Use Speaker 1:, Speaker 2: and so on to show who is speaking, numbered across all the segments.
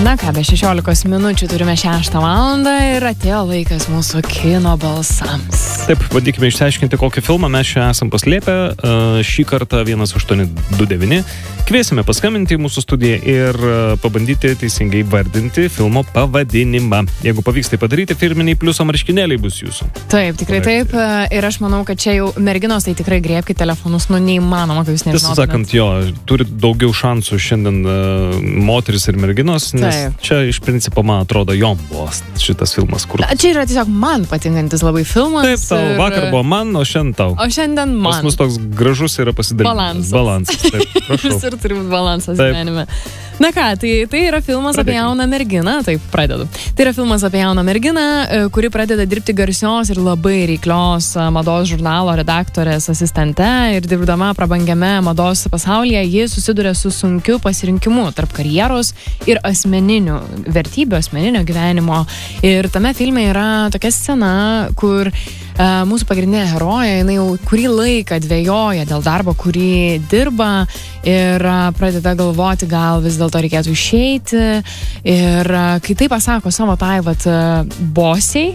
Speaker 1: Na ką, be 16 minučių turime 6 valandą ir atėjo laikas mūsų kino balsams.
Speaker 2: Taip, bandykime išsiaiškinti, kokį filmą mes čia esam paslėpę. Šį kartą 1829. Kviesime paskambinti į mūsų studiją ir pabandyti teisingai vardinti filmo pavadinimą. Jeigu pavyks tai padaryti, firminiai pliuso marškinėliai bus jūsų.
Speaker 1: Taip, tikrai taip. Ir aš manau, kad čia jau merginos tai tikrai griebkite telefonus, neįmanoma, kad jūs nežinotumėt.
Speaker 2: Tiesą sakant, jo, turi daugiau šansų šiandien moteris ir merginos, nes čia iš principo, man atrodo, jom buvo šitas filmas kurtas.
Speaker 1: Čia yra tiesiog man patinkantis labai filmas.
Speaker 2: Taip, tau vakar buvo man, o šiandien tau.
Speaker 1: O šiandien man.
Speaker 2: Pas mus toks gražus yra pasidalinimas. Balansas. Taip, prašau.
Speaker 1: Visur turi būti balansas gyvenime. Na ką, tai yra filmas apie jauną merginą, taip, pradedu. Tai yra filmas apie jauną merginą, kuri pradeda dirbti garsios ir labai reiklios mados žurnalo redaktorės asistente ir dirbdama prabangiame mados pasaulyje, ji susiduria su sunkiu pasirinkimu tarp karjeros ir asmeninių vertybių, asmeninio gyvenimo. Ir tame filme yra tokia scena, kur mūsų pagrindinė herojė, jinai jau kurį laiką dvejoja dėl darbo, kurį dirba ir pradeda galvoti, gal vis dėlto reikėtų išeiti. Ir kai tai pasako savo tai bosiai,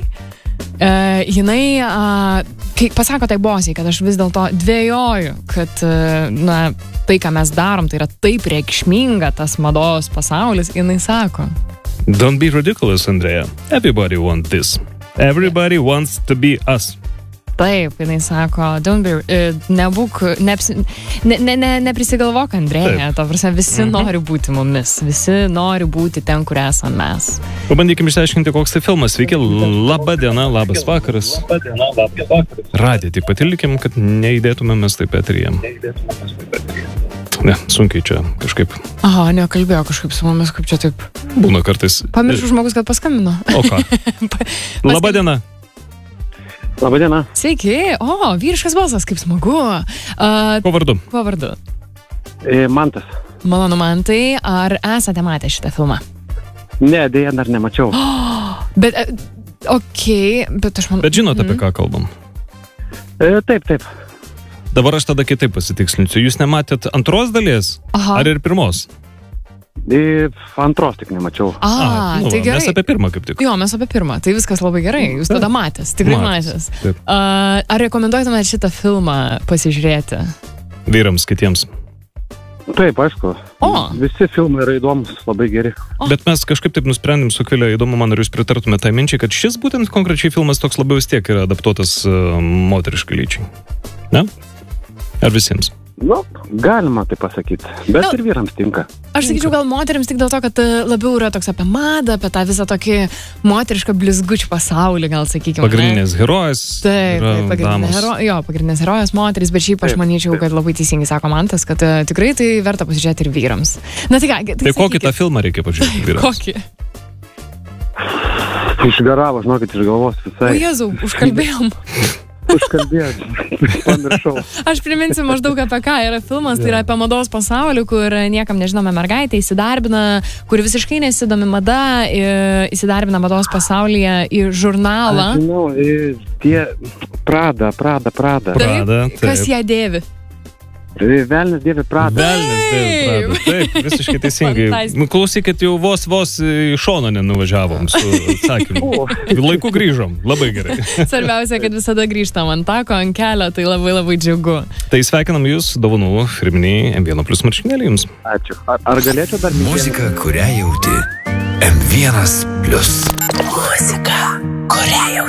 Speaker 1: jinai, kai pasako tai bosiai, kad aš vis dėlto dvejoju, kad tai, ką mes darom, tai yra taip reikšminga tas mados pasaulis, jinai sako.
Speaker 2: Don't be ridiculous, Andrea. Everybody wants this. Everybody wants to be us.
Speaker 1: Taip, jinai sako, neprisigalvok, Andrėja, ta prasme, visi nori būti mumis, visi nori būti ten, kur esam mes.
Speaker 2: Pabandykime išsiaiškinti, koks tai filmas. Sveiki, laba diena, labas vakaras. Radiją tik patilikim, kad neįdėtumėmės taip eteryje. Ne, sunkiai čia kažkaip.
Speaker 1: Aha, nekalbėjo kažkaip su mumis, kaip čia taip.
Speaker 2: Būna kartais.
Speaker 1: Pamiršau žmogus, kad paskambino.
Speaker 2: O ką? Labą dieną.
Speaker 3: Labą dieną.
Speaker 1: Sveiki. O, vyriškas balsas, kaip smagu.
Speaker 2: Kuo vardu?
Speaker 1: Kuo vardu?
Speaker 3: Mantas.
Speaker 1: Malonu, Mantai. Ar esate matę šitą filmą?
Speaker 3: Ne, dėja dar nemačiau.
Speaker 1: Bet, bet aš manau...
Speaker 2: Bet žinot, apie ką kalbam?
Speaker 3: Taip.
Speaker 2: Dabar aš tada kitaip pasitikslinsiu. Jūs nematėt antros dalies?
Speaker 1: Aha.
Speaker 2: Ar ir pirmos?
Speaker 3: Antros tik nemačiau.
Speaker 1: Tai gerai.
Speaker 2: Mes apie pirmą kaip tik.
Speaker 1: Jo, mes apie pirmą. Tai viskas labai gerai. Jūs tada matęs. Tikrai matęs. Ar rekomenduotumėte šitą filmą pasižiūrėti?
Speaker 2: Vyrams, kitiems.
Speaker 3: Taip, aišku. Visi filmai yra įdomus, labai geri.
Speaker 2: Bet mes kažkaip taip nusprendėm su Kvilė, įdomu man, ar jūs pritartumėte tai minčiai, kad šis būtent konkrečiai filmas toks labiau vis tiek yra adaptuotas moteriškai lyčiai. Ne? Ar visiems?
Speaker 3: Galima tai pasakyti, bet ir vyrams tinka.
Speaker 1: Aš sakyčiau, gal moteriams tik dėl to, kad labiau yra toks apie madą, apie tą visą tokį moterišką blizgučių pasaulį, gal sakykime.
Speaker 2: Pagrindinės herojės.
Speaker 1: Taip, pagrindinės herojės moteris, bet šiaip aš manyčiau, kad labai teisingai sako Mantas, kad tikrai tai verta pasižiūrėti ir vyrams. Na tai ką,
Speaker 2: tai kokį tą filmą reikia pažiūrėti vyrams?
Speaker 1: Kokį?
Speaker 3: Išgaravo, žinokit, iš galvos visai.
Speaker 1: O Jėzau, užkalbėjom.
Speaker 3: Pamiršau.
Speaker 1: Aš priminsiu maždaug apie ką yra filmas, tai yra apie mados pasaulį, kur niekam nežinome mergaitė įsidarbina, kur visiškai nesidomi mada, įsidarbina mados pasaulyje į žurnalą.
Speaker 3: Aš žinau, tie Prada.
Speaker 1: Taip, kas ją dėvi?
Speaker 3: Velnias dėvi Prada.
Speaker 2: Taip, visiškai teisingai. Klausykit, jau vos į šoną nenuvažiavom su atsakymu. Laiku grįžom, labai gerai.
Speaker 1: Svarbiausia, kad visada grįžtam ant tako, ant kelio, tai labai labai džiugu.
Speaker 2: Tai sveikinam jūs, dovanų firminiai M1 Plus marškinėliai jums.
Speaker 3: Ačiū. Ar galėčiau dar...
Speaker 4: Muzika, kurią jauti. M1 Plus. Muzika, kurią jauti.